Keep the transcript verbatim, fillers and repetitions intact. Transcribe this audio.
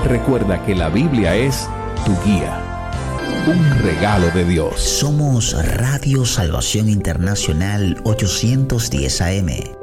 Recuerda que la Biblia es tu guía, un regalo de Dios. Somos Radio Salvación Internacional ochocientos diez A M,